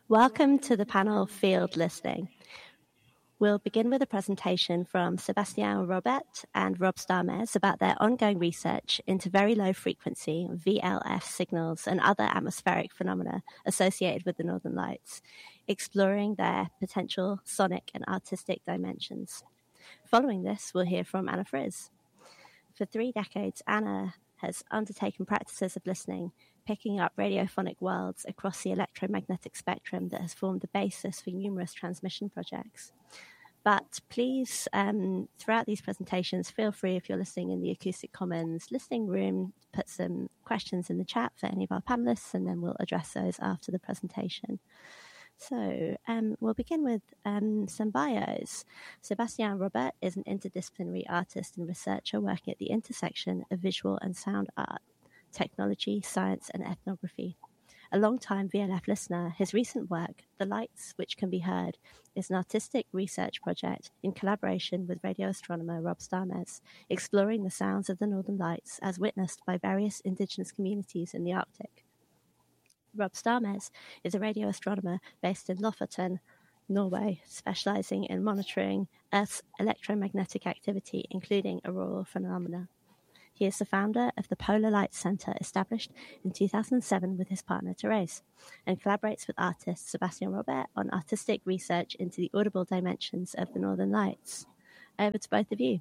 Welcome to the panel Field Listening. We'll begin with a presentation from Sébastien Robet and Rob Starmes about their ongoing research into very low frequency VLF signals and other atmospheric phenomena associated with the Northern Lights, exploring their potential sonic and artistic dimensions. Following this, we'll hear from Anna Friz. For 3 decades, Anna has undertaken practices of listening, picking up radiophonic worlds across the electromagnetic spectrum that has formed the basis for numerous transmission projects. But please, throughout these presentations, feel free, if you're listening in the Acoustic Commons listening room, put some questions in the chat for any of our panelists, and then we'll address those after the presentation. So we'll begin with some bios. Sébastien Robet is an interdisciplinary artist and researcher working at the intersection of visual and sound art, technology, science, and ethnography. A long-time VLF listener, his recent work, The Lights Which Can Be Heard, is an artistic research project in collaboration with radio astronomer Rob Starmes, exploring the sounds of the Northern Lights as witnessed by various indigenous communities in the Arctic. Rob Starmes is a radio astronomer based in Lofoten, Norway, specializing in monitoring Earth's electromagnetic activity, including auroral phenomena. He is the founder of the Polar Light Center, established in 2007 with his partner Therese, and collaborates with artist Sébastien Robet on artistic research into the audible dimensions of the Northern Lights. Over to both of you.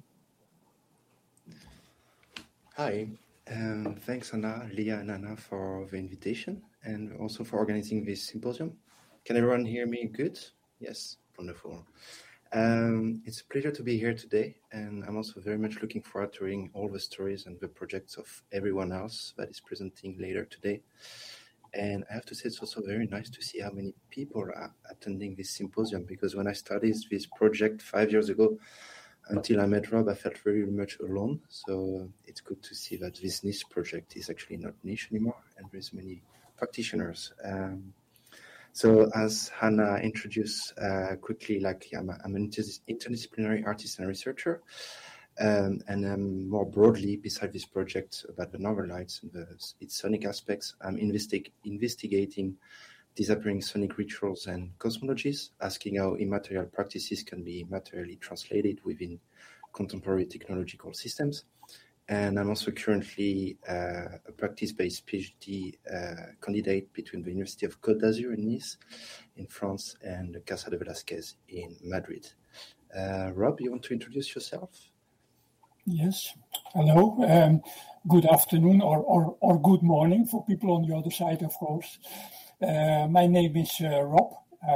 Hi. Thanks, Anna, Leah, and Anna for the invitation and also for organizing this symposium. Can everyone hear me good? Yes, wonderful. It's a pleasure to be here today, and I'm also very much looking forward to hearing all the stories and the projects of everyone else that is presenting later today. And I have to say, it's also very nice to see how many people are attending this symposium, because when I started this project 5 years ago, until I met Rob, I felt very much alone. So it's good to see that this niche project is actually not niche anymore, and there's many practitioners. So as Hannah introduced quickly, I'm an interdisciplinary artist and researcher. And more broadly, beside this project about the Northern Lights and its sonic aspects, I'm investigating disappearing sonic rituals and cosmologies, asking how immaterial practices can be materially translated within contemporary technological systems. And I'm also currently a practice-based PhD candidate between the University of Côte d'Azur in Nice, in France, and Casa de Velázquez in Madrid. Rob, you want to introduce yourself? Yes. Hello. Good afternoon or good morning for people on the other side, of course. My name is Rob,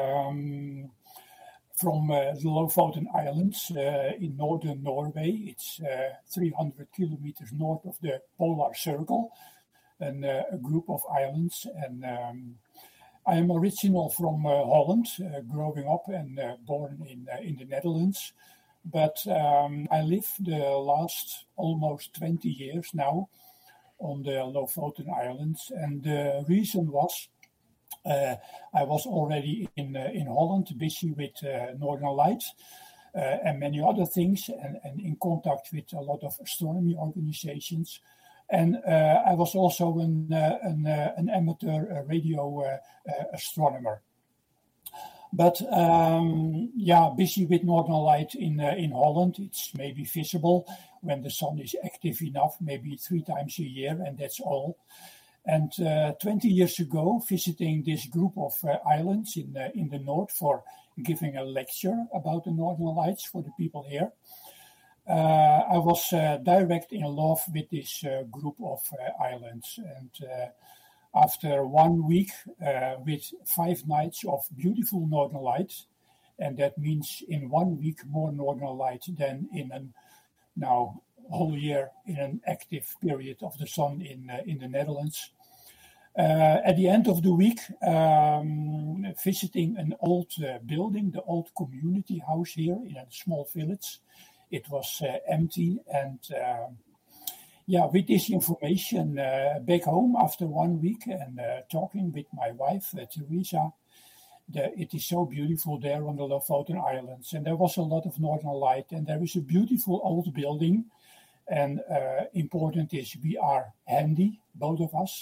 from the Lofoten Islands in northern Norway. It's 300 kilometers north of the Polar Circle, and a group of islands. And I am original from Holland, growing up and born in the Netherlands. But I lived the last almost 20 years now on the Lofoten Islands. And the reason was I was already in Holland, busy with Northern Lights and many other things, and in contact with a lot of astronomy organizations. And I was also an amateur radio astronomer. But busy with Northern Light in Holland. It's maybe visible when the sun is active enough, maybe 3 times a year, and that's all. And 20 years ago, visiting this group of islands in the north for giving a lecture about the Northern Lights for the people here, I was direct in love with this group of islands. And after 1 week with 5 nights of beautiful Northern Lights, and that means in 1 week more Northern Light than in now whole year in an active period of the sun in the Netherlands. At the end of the week, visiting an old building, the old community house here in a small village. It was empty, and with this information back home after 1 week and talking with my wife, Teresa, it is so beautiful there on the Lofoten Islands. And there was a lot of Northern Light, and there is a beautiful old building. And important is we are handy, both of us.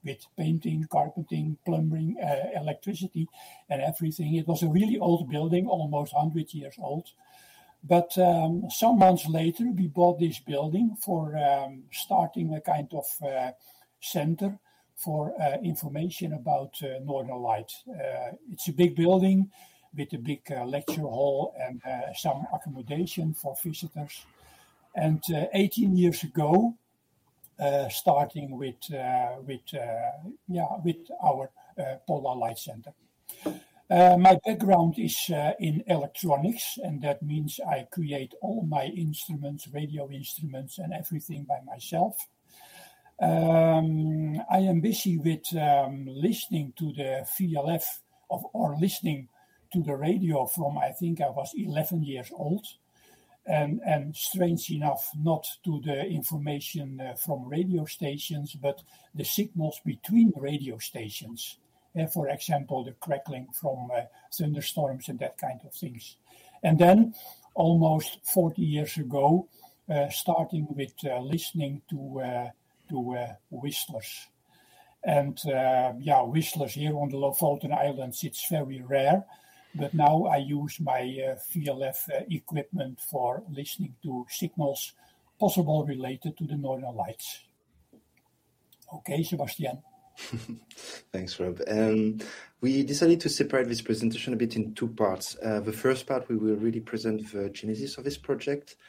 with painting, carpeting, plumbing, electricity, and everything. It was a really old building, almost 100 years old. But some months later, we bought this building for starting a kind of center for information about Northern Lights. It's a big building with a big lecture hall and some accommodation for visitors. And 18 years ago, starting with our Polar Light Center. My background is in electronics, and that means I create all my instruments, radio instruments, and everything by myself. I am busy with listening to the VLF or listening to the radio from I think I was 11 years old. And strange enough, not to the information from radio stations, but the signals between radio stations. For example, the crackling from thunderstorms and that kind of things. And then, almost 40 years ago, starting with listening to whistlers. And whistlers here on the Lofoten Islands, it's very rare. But now I use my VLF equipment for listening to signals possible related to the Northern Lights. Okay, Sebastian. Thanks, Rob. We decided to separate this presentation a bit in two parts. The first part, we will really present the genesis of this project,